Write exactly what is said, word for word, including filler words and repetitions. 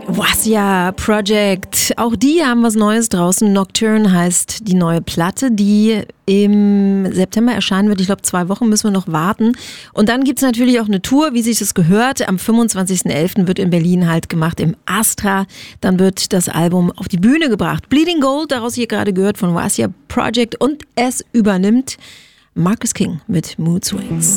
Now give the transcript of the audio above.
Wassia Project, auch die haben was Neues draußen. Nocturne heißt die neue Platte, die im September erscheinen wird. Ich glaube, zwei Wochen müssen wir noch warten. Und dann gibt es natürlich auch eine Tour, wie sich das gehört. Am fünfundzwanzigsten elften wird in Berlin halt gemacht, im Astra. Dann wird das Album auf die Bühne gebracht. Bleeding Gold, daraus hier gerade gehört von Wassia Project. Und es übernimmt Marcus King mit Mood Swings.